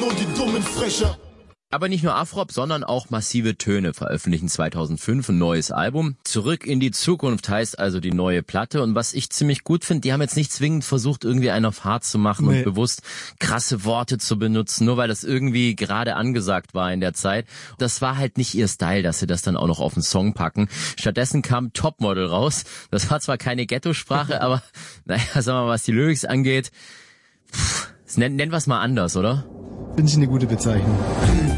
nur die dummen Frecher. Aber nicht nur Afrop, sondern auch Massive Töne veröffentlichen 2005 ein neues Album. Zurück in die Zukunft heißt also die neue Platte. Und was ich ziemlich gut finde, die haben jetzt nicht zwingend versucht, irgendwie einen auf hart zu machen und bewusst krasse Worte zu benutzen, nur weil das irgendwie gerade angesagt war in der Zeit. Das war halt nicht ihr Style, dass sie das dann auch noch auf den Song packen. Stattdessen kam Topmodel raus. Das war zwar keine Ghetto-Sprache, aber naja, sagen wir mal, was die Lyrics angeht, nennen wir es mal anders, oder? Finde ich eine gute Bezeichnung.